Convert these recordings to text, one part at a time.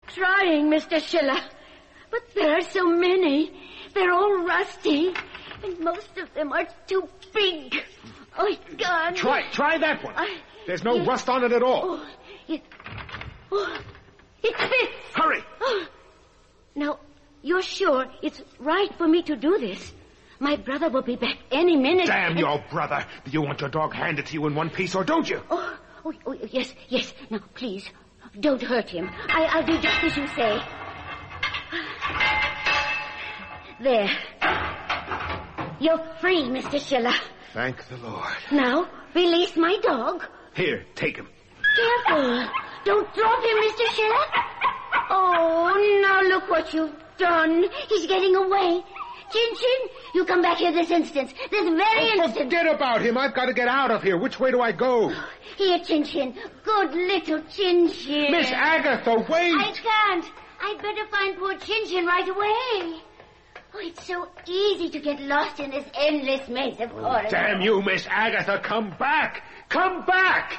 trying, Mr. Schiller. But there are so many. They're all rusty. And most of them are too big. Oh, God. Try that one. There's no rust on it at all. It fits. Hurry. Now, you're sure it's right for me to do this? My brother will be back any minute. Damn your brother. Do you want your dog handed to you in one piece, or don't you? Oh, yes. Now, please, don't hurt him. I'll do just as you say. There. You're free, Mr. Schiller. Thank the Lord. Now, release my dog. Here, take him. Careful. Don't drop him, Mr. Schiller. Oh, now look what you've done. He's getting away. Chin-Chin, you come back here this instant. This very instant. Forget about him. I've got to get out of here. Which way do I go? Here, Chin-Chin. Good little Chin-Chin. Miss Agatha, wait. I can't. I'd better find poor Chin-Chin right away. Oh, it's so easy to get lost in this endless maze of horror. Damn you, Miss Agatha. Come back. Come back.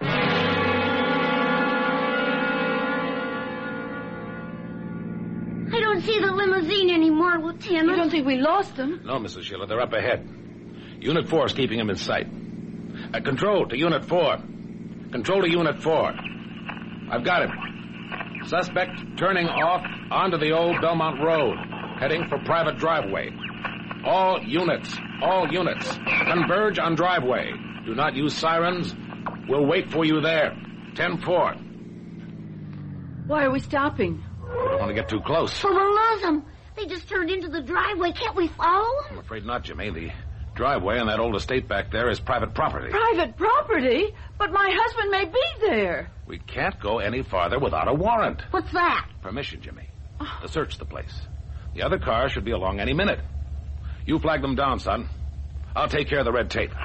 I don't see the limousine anymore, Lieutenant. You don't think we lost them? No, Mrs. Schiller, they're up ahead. Unit 4 is keeping them in sight. Control to Unit 4. Control to Unit 4. I've got him. Suspect turning off onto the old Belmont Road, heading for private driveway. All units, converge on driveway. Do not use sirens. We'll wait for you there. 10-4. Why are we stopping? Don't want to get too close. But we'll lose them. They just turned into the driveway. Can't we follow? I'm afraid not, Jimmy. The driveway and that old estate back there is private property. Private property? But my husband may be there. We can't go any farther without a warrant. What's that? Permission, Jimmy. To search the place. The other car should be along any minute. You flag them down, son. I'll take care of the red tape.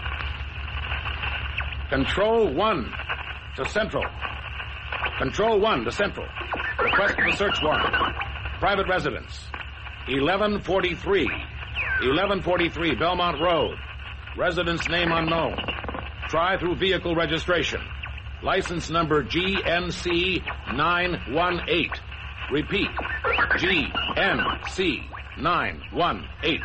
Control 1 to Central. Control 1 to Central. Request for search warrant. Private residence. 1143 Belmont Road. Residence name unknown. Try through vehicle registration. License number GNC 918. Repeat. GNC 918.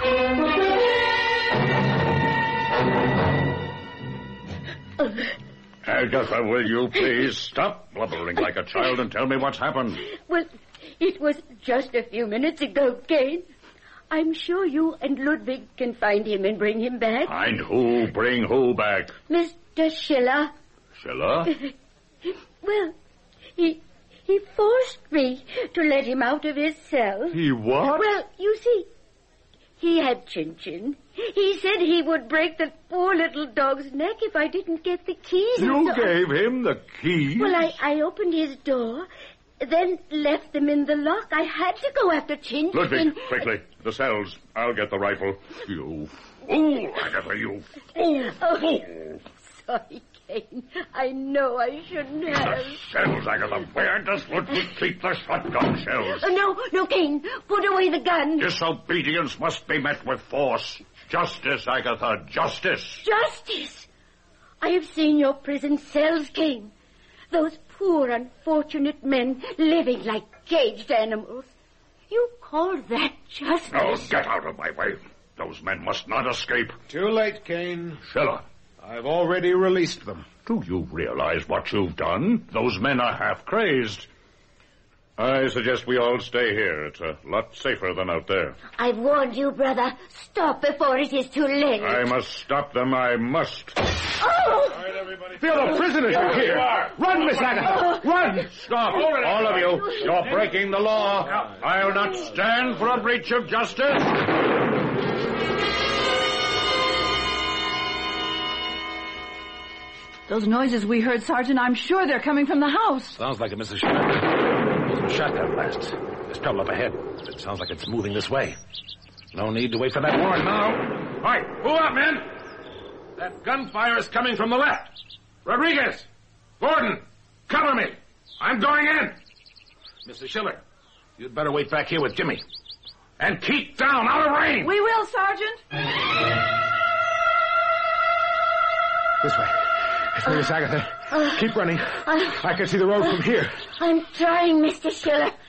Agatha, will you please stop blubbering like a child and tell me what's happened? Well, it was just a few minutes ago, Kane. I'm sure you and Ludwig can find him and bring him back. Find who? Bring who back? Mr. Schiller. Schiller? Well, he forced me to let him out of his cell. He what? Well, you see, he had Chin-Chin. He said he would break the poor little dog's neck if I didn't get the keys. You gave him the keys? Well, I opened his door, then left them in the lock. I had to go after Chin-Chin. Ludwig, quickly. The cells. I'll get the rifle. You fool, Agatha, you fool. Oh, sorry, Kane. I know I shouldn't have. The shells, Agatha. Where does Ludwig keep the shotgun shells? No, Kane. Put away the gun. Disobedience must be met with force. Justice, Agatha, justice. Justice? I have seen your prison cells, Kane. Those poor, unfortunate men living like caged animals. You call that justice? No, get out of my way. Those men must not escape. Too late, Kane. Schiller. I've already released them. Do you realize what you've done? Those men are half crazed. I suggest we all stay here. It's a lot safer than out there. I've warned you, brother. Stop before it is too late. I must stop them. I must. Oh! All right, everybody. The other prisoners are here. Run, Miss Agatha. Run. Stop, all of you. You're breaking the law. I'll not stand for a breach of justice. Those noises we heard, Sergeant, I'm sure they're coming from the house. Sounds like it, Mrs. Schiller. Wasn't shot that blast. There's trouble up ahead. It sounds like it's moving this way. No need to wait for that warrant now. All right, move up, men. That gunfire is coming from the left. Rodriguez, Gordon, cover me. I'm going in. Mrs. Schiller, you'd better wait back here with Jimmy. And keep down, out of range. We will, Sergeant. This way. It's me, Miss Agatha. Keep running. I can see the road from here. I'm trying, Mr. Schiller.